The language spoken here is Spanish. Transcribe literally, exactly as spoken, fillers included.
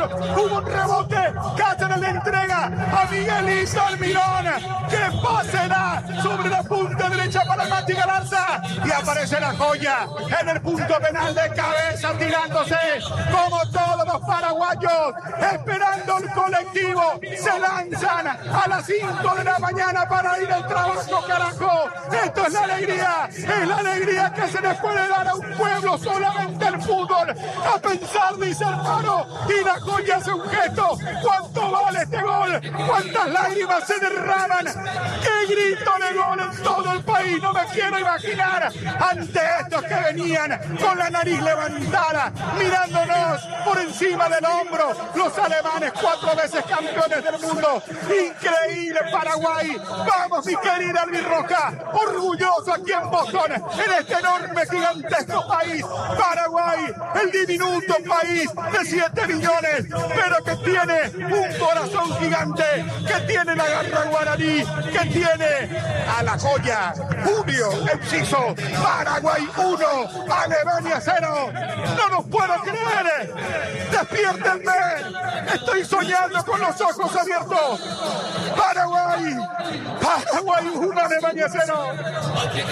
Hubo un rebote. Cáceres le entrega a Miguelito Almirón, que pasará sobre la punta derecha para Mati Galarza. Y aparece la joya en el punto penal de cabeza, tirándose como todos los paraguayos, esperando el colectivo. Se lanzan a las cinco de la mañana para ir al trabajo, carajo. Esto es la alegría, es la alegría que se le puede dar a un pueblo, solamente el fútbol. A pensar, dice hermano, y la joya hace un gesto. ¿Cuánto vale este gol? ¿Cuántas lágrimas se derraman? ¡Qué grito de gol en todo el país! No me quiero imaginar ante estos que venían con la nariz levantada, mirándonos por encima del hombro. Los alemanes, cuatro veces campeones del mundo. Increíble Paraguay. Vamos, mi querida albirroja, orgulloso aquí en Boston, en este enorme, gigantesco país. Paraguay, el diminuto país de siete millones, pero que tiene un corazón gigante, que tiene la garra guaraní, que tiene a la joya Julio Enciso. Paraguay uno, Alemania cero. No nos puedo creer. Despiértenme. Estoy soñando con los ojos abiertos. Paraguay, Paraguay uno, Alemania cero.